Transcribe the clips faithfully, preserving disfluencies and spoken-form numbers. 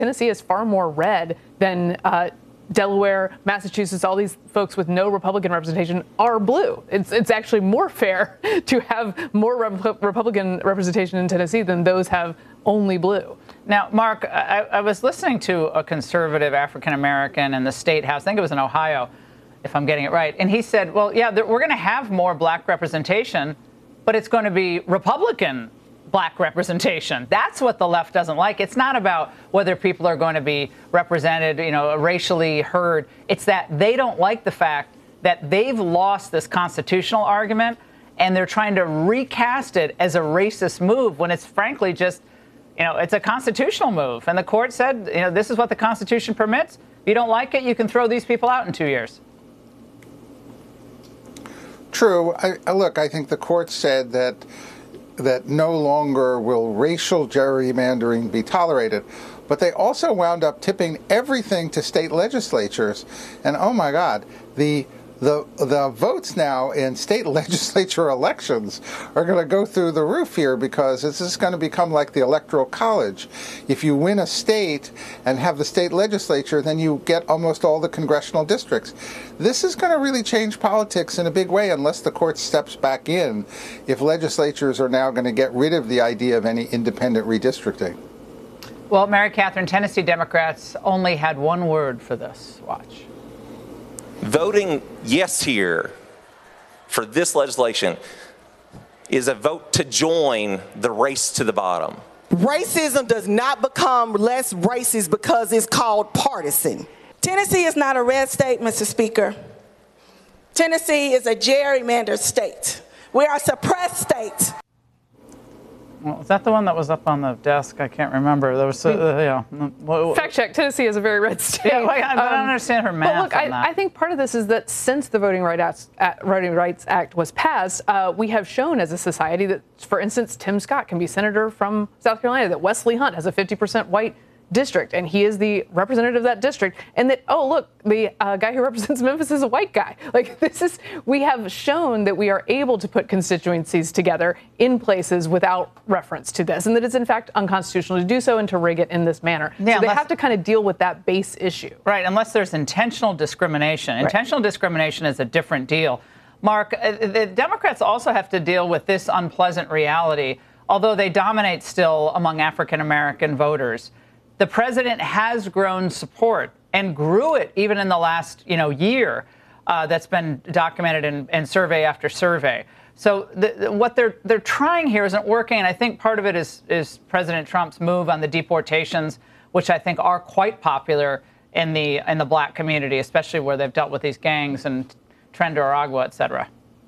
Tennessee is far more red than uh, Delaware, Massachusetts. All these folks with no Republican representation are blue. It's it's actually more fair to have more Rep- Republican representation in Tennessee than those have only blue. Now, Mark, I, I was listening to a conservative African-American in the state house, I think it was in Ohio, if I'm getting it right, and he said, well, yeah, we're going to have more black representation, but it's going to be Republican black representation. That's what the left doesn't like. It's not about whether people are going to be represented, you know, racially heard. It's that they don't like the fact that they've lost this constitutional argument and they're trying to recast it as a racist move when it's frankly just, you know, it's a constitutional move. And the court said, you know, this is what the Constitution permits. If you don't like it, you can throw these people out in two years. True. I, I, look, I think the court said that that no longer will racial gerrymandering be tolerated. But they also wound up tipping everything to state legislatures. And oh my God, the the the votes now in state legislature elections are going to go through the roof here, because this is going to become like the Electoral College. If you win a state and have the state legislature, then you get almost all the congressional districts. This is going to really change politics in a big way unless the court steps back in, if legislatures are now going to get rid of the idea of any independent redistricting. Well, Mary Catherine, Tennessee Democrats only had one word for this. Watch. Voting yes here for this legislation is a vote to join the race to the bottom. Racism does not become less racist because it's called partisan. Tennessee is not a red state, Mister Speaker. Tennessee is a gerrymandered state. We are a suppressed state. Well, is that the one that was up on the desk? I can't remember. There was, uh, yeah. Fact check. Tennessee is a very red state. Yeah, well, I, I don't um, understand her math. But look, on I, that. I think part of this is that since the Voting Rights Act, Voting Rights Act was passed, uh, we have shown as a society that, for instance, Tim Scott can be senator from South Carolina, that Wesley Hunt has a fifty percent white district, and he is the representative of that district, and that, oh, look, the uh, guy who represents Memphis is a white guy. Like, this is, we have shown that we are able to put constituencies together in places without reference to this, and that it's, in fact, unconstitutional to do so and to rig it in this manner. Yeah, so they have to kind of deal with that base issue. Right, unless there's intentional discrimination. Right. Intentional discrimination is a different deal. Mark, uh, the Democrats also have to deal with this unpleasant reality, although they dominate still among African-American voters. The president has grown support and grew it even in the last, you know, year uh, that's been documented in, in survey after survey. So the, the, what they're they're trying here isn't working, and I think part of it is is President Trump's move on the deportations, which I think are quite popular in the in the black community, especially where they've dealt with these gangs and Tren de Aragua, et cetera.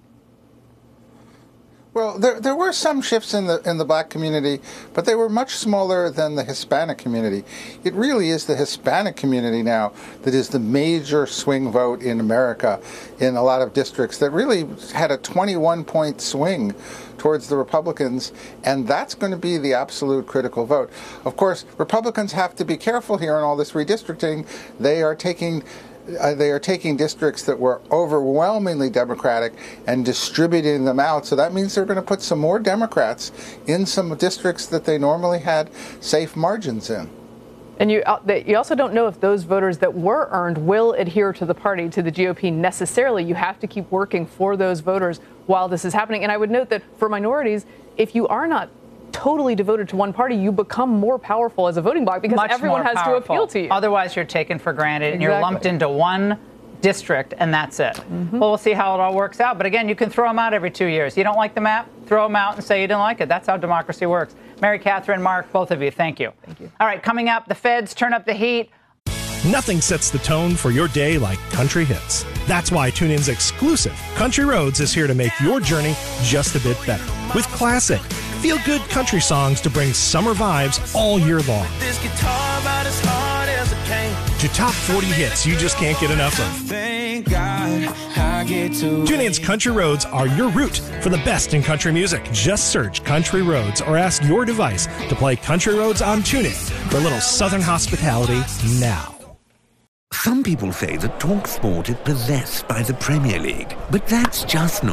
Well, there there were some shifts in the in the black community, but they were much smaller than the Hispanic community. It really is the Hispanic community now that is the major swing vote in America in a lot of districts that really had a twenty-one point swing towards the Republicans, and that's going to be the absolute critical vote. Of course, Republicans have to be careful here in all this redistricting. They are taking Uh, they are taking districts that were overwhelmingly Democratic and distributing them out. So that means they're going to put some more Democrats in some districts that they normally had safe margins in. And you uh, you also don't know if those voters that were earned will adhere to the party, to the G O P necessarily. You have to keep working for those voters while this is happening. And I would note that for minorities, if you are not totally devoted to one party, you become more powerful as a voting bloc because Much everyone has powerful. to appeal to you. Otherwise, you're taken for granted, and Exactly. you're lumped into one district, and that's it. Mm-hmm. Well, we'll see how it all works out. But again, you can throw them out every two years. You don't like the map? Throw them out and say you didn't like it. That's how democracy works. Mary Catherine, Mark, both of you, thank you. Thank you. All right, coming up, the feds turn up the heat. Nothing sets the tone for your day like country hits. That's why TuneIn's exclusive Country Roads is here to make your journey just a bit better. With classic, feel-good country songs to bring summer vibes all year long. This guitar about as hard as it came. To top forty hits you just can't get enough of. Thank God I get to TuneIn's Country Roads are your route for the best in country music. Just search Country Roads or ask your device to play Country Roads on TuneIn for a little Southern hospitality now. Some people say that TalkSport is possessed by the Premier League, but that's just not